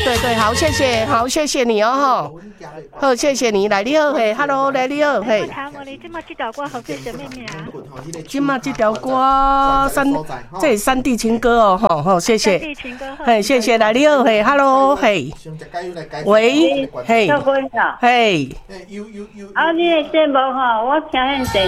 对，好，谢谢，好，谢谢你哦，好，谢谢你，来你好，嘿 ，Hello， 来你好，嘿。 你今麦这条歌好叫什么名啊？ 今麦这条歌这是山地情歌哦，好，谢谢。山地情歌，嘿，谢谢，来你好，嘿 ，Hello， 嘿。喂，嘿，嘿。 啊，你的节目吼，我听很